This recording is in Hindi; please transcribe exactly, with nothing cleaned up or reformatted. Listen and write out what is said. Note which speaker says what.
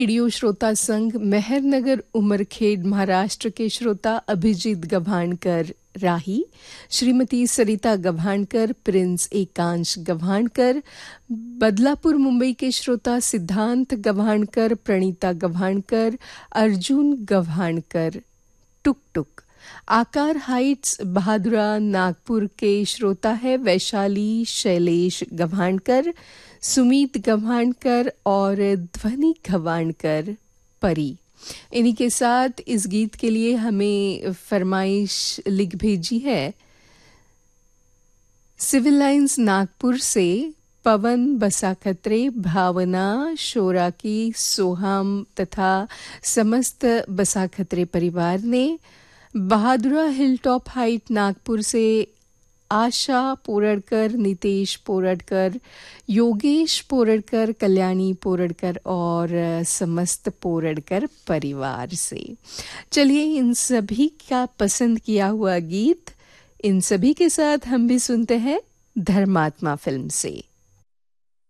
Speaker 1: रेडियो श्रोता संघ मेहरनगर उमरखेड महाराष्ट्र के श्रोता अभिजीत गभाणकर राही, श्रीमती सरिता गभाणकर, प्रिंस एकांश गभाणकर, बदलापुर मुंबई के श्रोता सिद्धांत गभाणकर, प्रणीता गभाणकर, अर्जुन गभाणकर, टुक टुक। आकार हाइट्स बहादुरा नागपुर के श्रोता है वैशाली शैलेश गभाणकर, सुमीत गभाणकर और ध्वनि गभाणकर परी। इन्हीं के साथ इस गीत के लिए हमें फरमाइश लिख भेजी है सिविल लाइंस नागपुर से पवन बसाखत्रे, भावना शोराकी, सोहम तथा समस्त बसाखत्रे परिवार ने। बहादुरा हिलटॉप हाइट नागपुर से आशा पोरड़कर, नितेश पोरड़कर, योगेश पोरड़कर, कल्याणी पोरड़कर और समस्त पोरड़कर परिवार से। चलिए इन सभी का पसंद किया हुआ गीत इन सभी के साथ हम भी सुनते हैं धर्मात्मा फिल्म से।